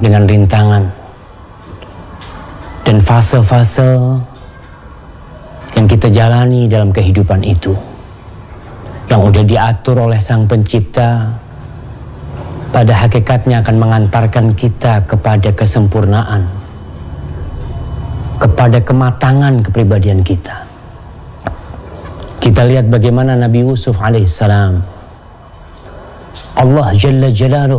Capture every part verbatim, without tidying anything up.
dengan rintangan dan fase-fase yang kita jalani dalam kehidupan itu, yang udah diatur oleh Sang Pencipta, pada hakikatnya akan mengantarkan kita kepada kesempurnaan, kepada kematangan kepribadian kita. Kita lihat bagaimana Nabi Yusuf alaihissalam, Allah Jalla Jalaluh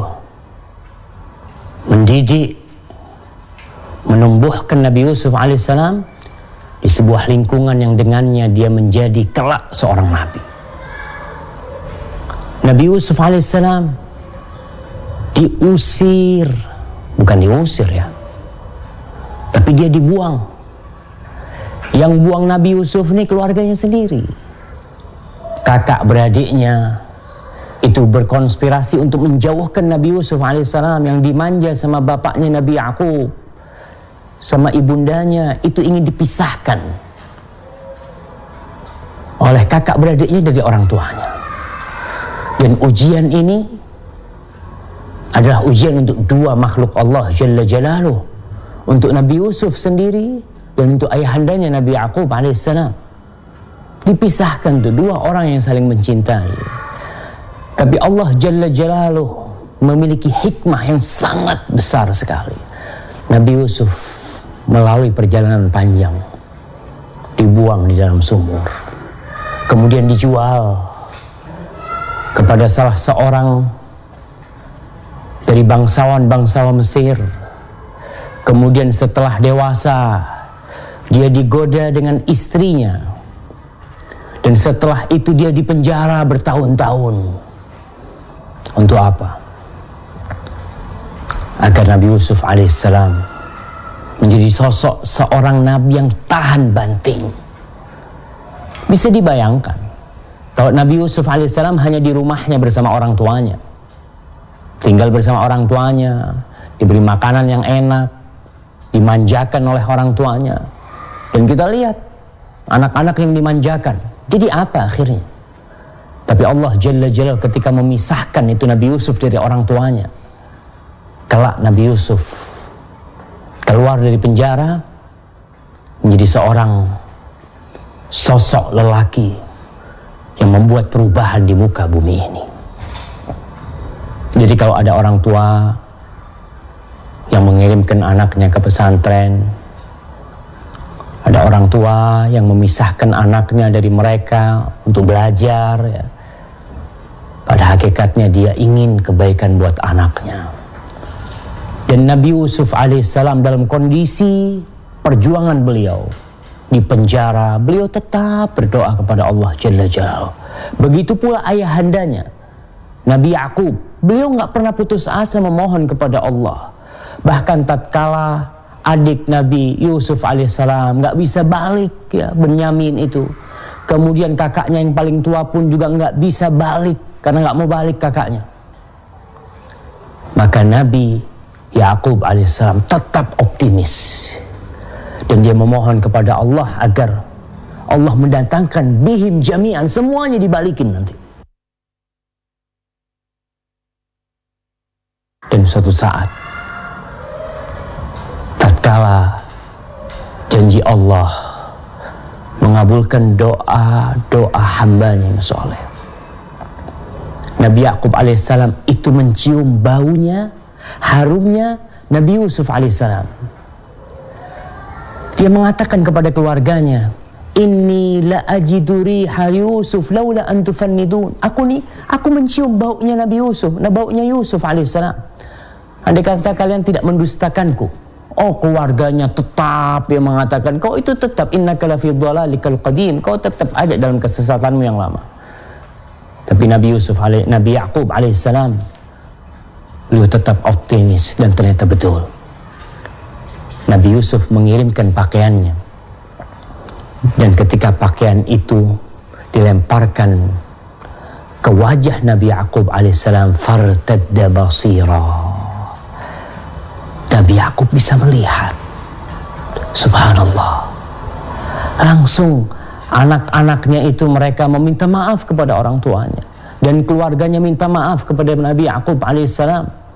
mendidik, menumbuhkan Nabi Yusuf alaihissalam di sebuah lingkungan yang dengannya dia menjadi kelak seorang nabi. Nabi Yusuf alaihissalam diusir, bukan diusir ya, tapi dia dibuang. Yang buang Nabi Yusuf ini keluarganya sendiri. Kakak beradiknya itu berkonspirasi untuk menjauhkan Nabi Yusuf alaihissalam yang dimanja sama bapaknya Nabi Yakub, sama ibundanya, itu ingin dipisahkan oleh kakak beradiknya dari orang tuanya. Dan ujian ini adalah ujian untuk dua makhluk Allah Jalla Jalaluh, untuk Nabi Yusuf sendiri dan untuk ayahandanya Nabi Yakub alaihissalam. Dipisahkan tuh dua orang yang saling mencintai. Tapi Allah Jalla Jalaluh memiliki hikmah yang sangat besar sekali. Nabi Yusuf melalui perjalanan panjang dibuang di dalam sumur, kemudian dijual kepada salah seorang dari bangsawan-bangsawan Mesir. Kemudian setelah dewasa dia digoda dengan istrinya, dan setelah itu dia dipenjara bertahun-tahun. Untuk apa? Agar Nabi Yusuf alaihissalam menjadi sosok seorang nabi yang tahan banting. Bisa dibayangkan kalau Nabi Yusuf alaihissalam hanya di rumahnya bersama orang tuanya, tinggal bersama orang tuanya, diberi makanan yang enak, dimanjakan oleh orang tuanya. Dan kita lihat anak-anak yang dimanjakan, jadi apa akhirnya? Tapi Allah Jalla Jalaluh ketika memisahkan itu Nabi Yusuf dari orang tuanya, kelak Nabi Yusuf keluar dari penjara menjadi seorang sosok lelaki yang membuat perubahan di muka bumi ini. Jadi kalau ada orang tua yang mengirimkan anaknya ke pesantren, ada orang tua yang memisahkan anaknya dari mereka untuk belajar, ya, pada hakikatnya dia ingin kebaikan buat anaknya. Dan Nabi Yusuf alaihissalam dalam kondisi perjuangan beliau di penjara, beliau tetap berdoa kepada Allah Jalla Jalaluh. Begitu pula ayahandanya Nabi Yakub, beliau nggak pernah putus asa memohon kepada Allah. Bahkan tatkala adik Nabi Yusuf alaihissalam nggak bisa balik, ya, Benyamin itu, kemudian kakaknya yang paling tua pun juga nggak bisa balik karena nggak mau balik kakaknya, maka Nabi Yakub alaihissalam tetap optimis dan dia memohon kepada Allah agar Allah mendatangkan bihim jami'an, semuanya dibalikin nanti. Dan suatu saat tatkala janji Allah mengabulkan doa-doa hambanya yang soleh, Nabi Yakub alaihissalam itu mencium baunya, harumnya Nabi Yusuf alaihissalam. Dia mengatakan kepada keluarganya, inni la ajidu riha Yusuf laula an tufannidun. Aku nih, aku mencium baunya Nabi Yusuf, nah baunya Yusuf alaihissalam. Andai kata kalian tidak mendustakanku. Oh, keluarganya tetap yang mengatakan, kau itu tetap innaka la fi dhalalikal qadim, kau tetap ada dalam kesesatanmu yang lama. Tapi Nabi Yusuf alaih, Nabi Yakub alaihissalam, beliau tetap optimis dan ternyata betul. Nabi Yusuf mengirimkan pakaiannya, dan ketika pakaian itu dilemparkan ke wajah Nabi Yakub alaihissalam, fartadda basira, Nabi Yakub bisa melihat. Subhanallah, langsung anak-anaknya itu mereka meminta maaf kepada orang tuanya, dan keluarganya minta maaf kepada Nabi Yakub alaihissalam.